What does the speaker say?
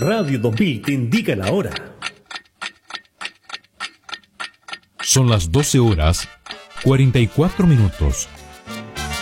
Radio 2000 te indica la hora. Son las 12 horas, 44 minutos.